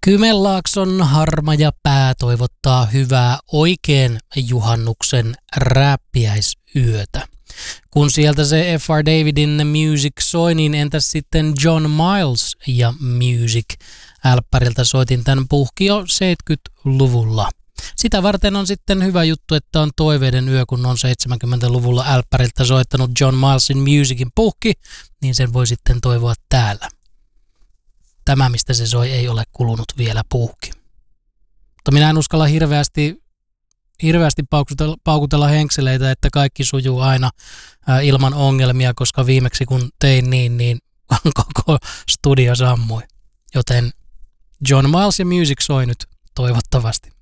Kymenlaakson Harmaja Pää toivottaa hyvää oikein juhannuksen rääppiäisyötä. Kun sieltä se F.R. Davidin Music soi, niin entäs sitten John Miles ja Music? Älppäriltä soitin tämän puhki jo 70-luvulla. Sitä varten on sitten hyvä juttu, että on toiveiden yö, kun on 70-luvulla älppäriltä soittanut John Milesin Musicin puhki, niin sen voi sitten toivoa täällä. Tämä, mistä se soi, ei ole kulunut vielä puhki. Mutta minä en uskalla hirveästi paukutella henkseleitä, että kaikki sujuu aina ilman ongelmia, koska viimeksi kun tein niin koko studio sammui. Joten John Miles ja Music soi nyt toivottavasti.